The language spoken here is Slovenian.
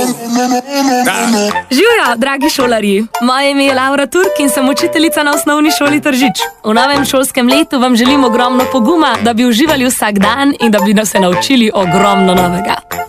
Živjo, dragi šolarji! Moje ime je Laura Turk in sem učiteljica na osnovni šoli Tržič. V novem šolskem letu vam želim ogromno poguma, da bi uživali vsak dan in da bi nas se naučili ogromno novega.